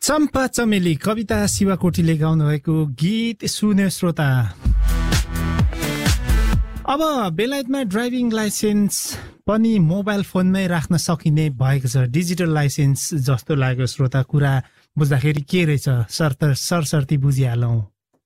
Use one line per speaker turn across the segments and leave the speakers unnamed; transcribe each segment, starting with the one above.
चम्पा चमेली कविता शिवाकोटीले गाउनु भएको गीत सुन्यो श्रोता। अब बेलायतमा ड्राइभिङ लाइसेन्स पनि मोबाइल फोनमै राख्न सकिने भएको छ। डिजिटल लाइसेन्स जस्तो लाग्यो श्रोता। कुरा बुझ्दाखेरि के रहेछ सरसर्ती बुझिहालौँ।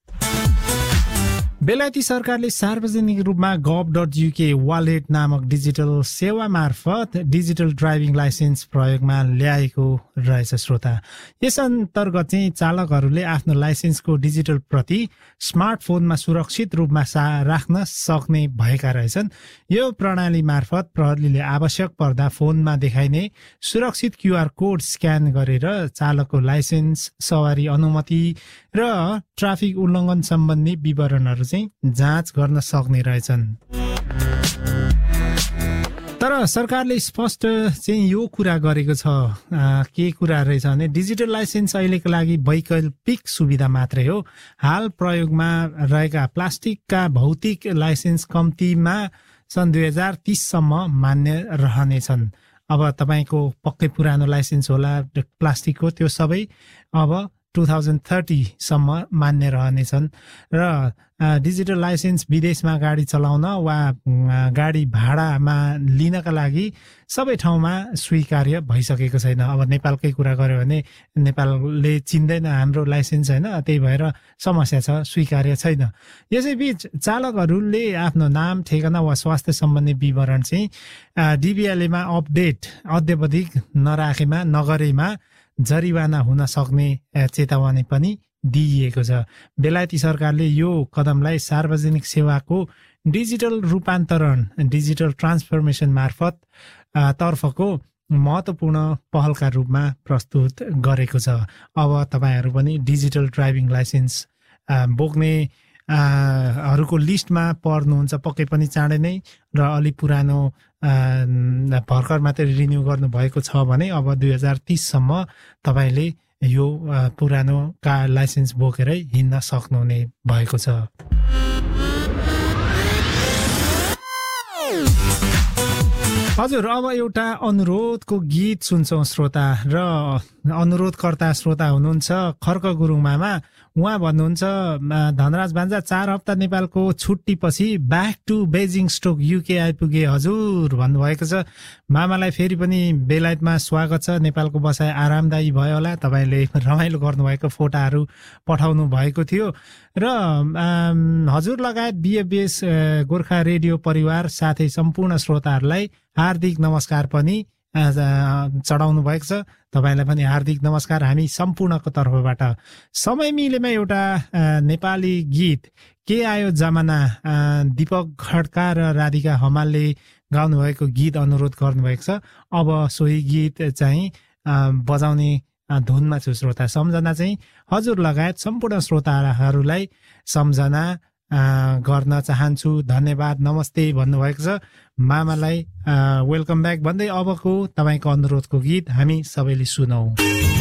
बेलायती सरकारले सार्वजनिक रूपमा gov.uk वालेट नामक डिजिटल सेवा मार्फत डिजिटल ड्राइभिङ लाइसेन्स प्रयोगमा ल्याएको रहेछ श्रोता। यस अन्तर्गत चाहिँ चालकहरूले आफ्नो लाइसेन्सको डिजिटल प्रति स्मार्टफोनमा सुरक्षित रूपमा राख्न सक्ने भएका रहेछन्। यो प्रणाली मार्फत प्रहरीले आवश्यक पर्दा फोनमा देखाइने सुरक्षित क्यूआर कोड स्क्यान गरेर चालकको लाइसेन्स, सवारी अनुमति र ट्राफिक उल्लङ्घन सम्बन्धी विवरणहरू चाहिँ जाँच गर्न सक्ने रहेछन्। तर सरकारले स्पष्ट चाहिँ यो कुरा गरेको छ। के कुरा रहेछ भने डिजिटल लाइसेन्स अहिलेको लागि वैकल्पिक सुविधा मात्रै हो। हाल प्रयोगमा रहेका प्लास्टिकका भौतिक लाइसेन्स कम्तीमा सन् 2030 सम्म मान्य रहनेछन्। अब तपाईको पक्कै पुरानो लाइसेन्स होला प्लास्टिकको, त्यो सबै अब 2030 सम्म मान्य रहनेछन्। र डिजिटल लाइसेन्स विदेशमा गाडी चलाउन वा गाडी भाडामा लिनका लागि सबै ठाउँमा स्वीकार्य भइसकेको छैन। अब नेपालकै कुरा गर्यो भने नेपालले चिन्दैन हाम्रो लाइसेन्स होइन, त्यही भएर समस्या छ, स्वीकार्य छैन। यसैबीच चालकहरूले आफ्नो नाम, ठेगाना वा स्वास्थ्य सम्बन्धी विवरण चाहिँ डिबिएलएमा अद्यावधिक नगरेमा जरिवाना हुन सक्ने चेतावनी पनि दिइएको छ। बेलायती सरकारले यो कदमलाई सार्वजनिक सेवाको डिजिटल रूपान्तरण, डिजिटल ट्रान्सफर्मेसन मार्फत तर्फको महत्त्वपूर्ण पहलका रूपमा प्रस्तुत गरेको छ। अब तपाईहरू पनि डिजिटल ड्राइभिङ लाइसेन्स बोक्ने हरूको लिस्टमा पर्नुहुन्छ पक्कै पनि चाँडै नै। र अलि पुरानो भर्खर मात्रै रिन्यू गर्नुभएको छ भने अब 2030 सम्म तपाईँले यो पुरानो कार लाइसेन्स बोकेरै हिँड्न सक्नुहुने भएको छ। हजुर, अब एउटा अनुरोधको गीत सुन्छौँ श्रोता। र अनुरोधकर्ता श्रोता हुनुहुन्छ खर्क गुरुङ मामा। उहाँ भन्नुहुन्छ धनराज भान्जा 4 हप्ता नेपालको छुट्टीपछि back to Beijing stock UK आइपुगे हजुर भन्नुभएको छ। मामालाई फेरि पनि बेलायतमा स्वागत छ। नेपालको बसाइ आरामदायी भयो होला। तपाईँले रमाइलो गर्नुभएको फोटाहरू पठाउनु भएको थियो। र हजुर लगायत बिएफबिएस गोर्खा रेडियो परिवार साथै सम्पूर्ण श्रोताहरूलाई हार्दिक नमस्कार पनि चढाउनु भएको छ। तपाईँलाई पनि हार्दिक नमस्कार हामी सम्पूर्णको तर्फबाट। समय मिलेमा एउटा नेपाली गीत के आयो जमाना दीपक खड्का र राधिका हमालले गाउनुभएको गीत अनुरोध गर्नुभएको छ। अब सोही गीत चाहिँ बजाउने धुनमा छु श्रोता। सम्झना चाहिँ हजुर लगायत सम्पूर्ण श्रोताहरूलाई सम्झना गर्न चाहन्छु। धन्यवाद, नमस्ते भन्नुभएको छ। मामालाई वेलकम ब्याक भन्दै अबको तपाईँको अनुरोधको गीत हामी सबैले सुनौँ।